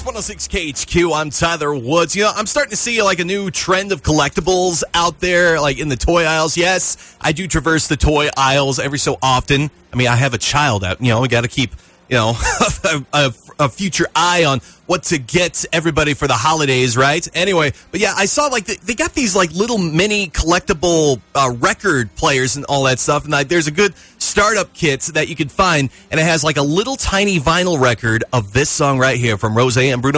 106 KHQ. I'm Tyler Woods. You know, I'm starting to see like a new trend of collectibles out there, like in the toy aisles. Yes, I do traverse the toy aisles every so often. I mean, I have a child out. You know, we got to keep, you know, a future eye on what to get everybody for the holidays, right? Anyway, but yeah, I saw like they got these like little mini collectible record players and all that stuff. And there's a good startup kit that you can find, and it has like a little tiny vinyl record of this song right here from Rosé and Bruno